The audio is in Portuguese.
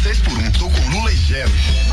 6 por 1. Tô com Lula e Gelo.